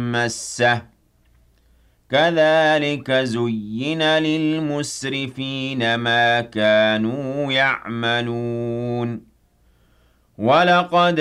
مَسَّهُ كَذَلِكَ زُيِّنَ لِلْمُسْرِفِينَ مَا كَانُوا يَعْمَلُونَ وَلَقَدْ